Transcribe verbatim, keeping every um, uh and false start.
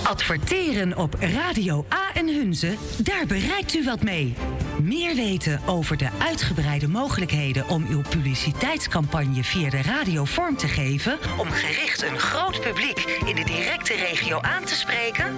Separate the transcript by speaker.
Speaker 1: Adverteren op Radio A en Hunze, daar bereikt u wat mee. Meer weten over de uitgebreide mogelijkheden om uw publiciteitscampagne via de radio vorm te geven, om gericht een groot publiek in de directe regio aan te spreken?